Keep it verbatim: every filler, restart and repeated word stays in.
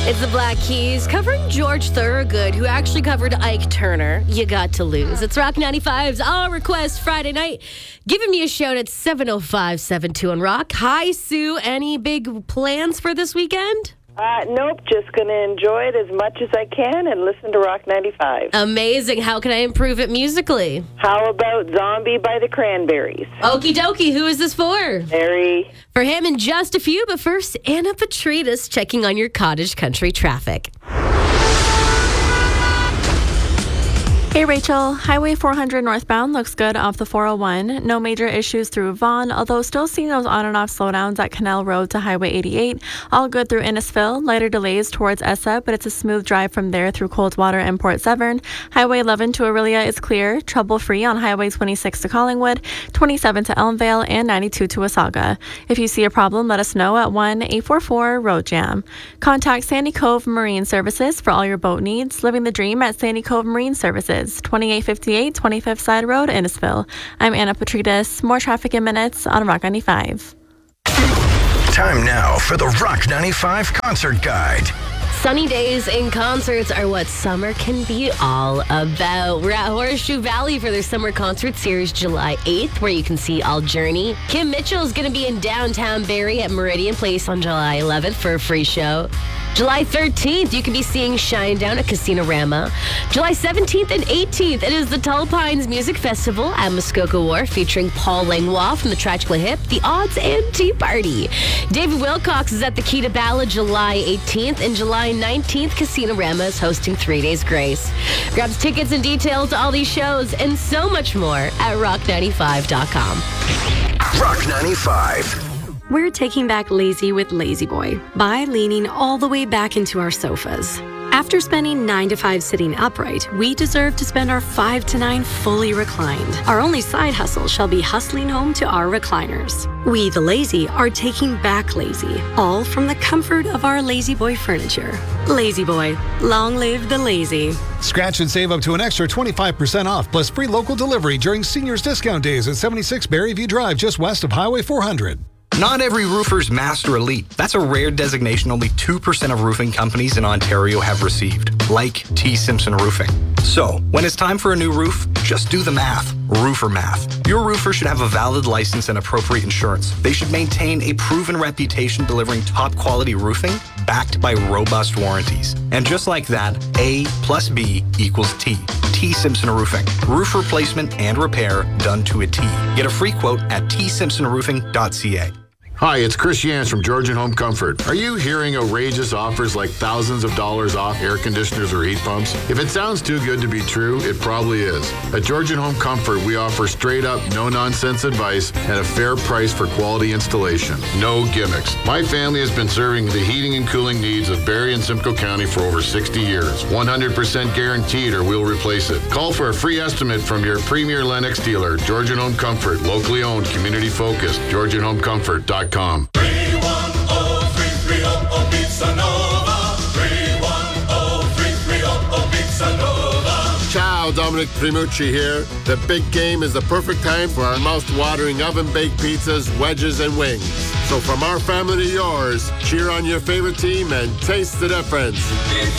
It's the Black Keys covering George Thorogood, who actually covered Ike Turner. You got to lose. It's Rock ninety-five's All Request Friday night. Giving me a shout at seven oh five seven two on Rock. Hi, Sue. Any big plans for this weekend? Uh, nope, just going to enjoy it as much as I can and listen to Rock ninety-five. Amazing. How can I improve it musically? How about Zombie by the Cranberries? Okie dokie. Who is this for? Mary. For him in just a few, but first, Anna Petrides checking on your cottage country traffic. Hey Rachel, Highway four hundred northbound looks good off the four oh one. No major issues through Vaughan, although still seeing those on and off slowdowns at Canal Road to Highway eighty-eight. All good through Innisfil. Lighter delays towards Essa, but it's a smooth drive from there through Coldwater and Port Severn. Highway eleven to Aurelia is clear. Trouble free on Highway twenty-six to Collingwood, twenty-seven to Elmvale, and ninety-two to Wasaga. If you see a problem, let us know at one eight four four road jam. Contact Sandy Cove Marine Services for all your boat needs. Living the dream at Sandy Cove Marine Services. twenty-eight fifty-eight twenty-fifth Side Road, Innisfil. I'm Anna Petrides. More traffic in minutes on Rock ninety-five. Time now for the Rock ninety-five Concert Guide. Sunny days and concerts are what summer can be all about. We're at Horseshoe Valley for their summer concert series July eighth, where you can see All Journey. Kim Mitchell is going to be in downtown Barrie at Meridian Place on July eleventh for a free show. July thirteenth, you can be seeing Shinedown at Casino-Rama. July seventeenth and eighteenth, it is the Tall Pines Music Festival at Muskoka Wharf featuring Paul Langlois from the Tragically Hip, The Odds, and Tea Party. David Wilcox is at the Key to Ballad July eighteenth, and July nineteenth, Casino-Rama is hosting Three Days Grace. Grab tickets and details to all these shows and so much more at rock ninety-five dot com. Rock ninety-five. We're taking back lazy with Lazy Boy by leaning all the way back into our sofas. After spending nine to five sitting upright, we deserve to spend our five to nine fully reclined. Our only side hustle shall be hustling home to our recliners. We, the lazy, are taking back lazy, all from the comfort of our Lazy Boy furniture. Lazy Boy, long live the lazy. Scratch and save up to an extra twenty-five percent off, plus free local delivery during Seniors Discount Days at seventy-six Berryview Drive, just west of Highway four hundred. Not every roofer's Master Elite. That's a rare designation only two percent of roofing companies in Ontario have received, like T. Simpson Roofing. So, when it's time for a new roof, just do the math. Roofer math. Your roofer should have a valid license and appropriate insurance. They should maintain a proven reputation delivering top quality roofing backed by robust warranties. And just like that, A plus B equals T. T. Simpson Roofing. Roof replacement and repair done to a T. Get a free quote at t simpson roofing dot c a. Hi, it's Chris Yance from Georgian Home Comfort. Are you hearing outrageous offers like thousands of dollars off air conditioners or heat pumps? If it sounds too good to be true, it probably is. At Georgian Home Comfort, we offer straight-up, no-nonsense advice and a fair price for quality installation. No gimmicks. My family has been serving the heating and cooling needs of Barrie and Simcoe County for over sixty years. one hundred percent guaranteed or we'll replace it. Call for a free estimate from your premier Lennox dealer, Georgian Home Comfort, locally owned, community-focused, georgian home comfort dot com. three one oh three three oh oh Pizza Nova. three one oh three three oh oh Pizza Nova. Ciao, Dominic Primucci here. The big game is the perfect time for our mouth-watering oven-baked pizzas, wedges, and wings. So from our family to yours, cheer on your favorite team and taste the difference.